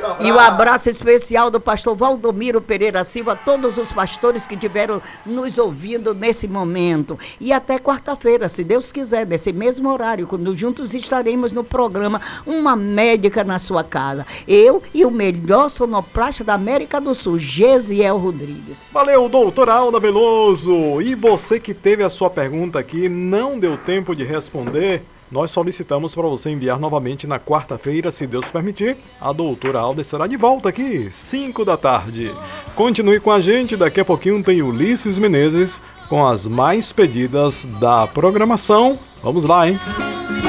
E o abraço especial do pastor Valdomiro Pereira Silva, a todos os pastores que estiveram nos ouvindo nesse momento. E até quarta-feira, se Deus quiser, nesse mesmo horário, quando juntos estaremos no programa Uma Médica na Sua Casa. Eu e o melhor sonoplasta da América do Sul, Gesiel Rodrigues. Valeu, doutora Alda Veloso. E você que teve a sua pergunta aqui, não deu tempo de responder, nós solicitamos para você enviar novamente na quarta-feira, se Deus permitir. A doutora Alda estará de volta aqui, 5 da tarde. Continue com a gente, daqui a pouquinho tem Ulisses Menezes com as mais pedidas da programação. Vamos lá, hein?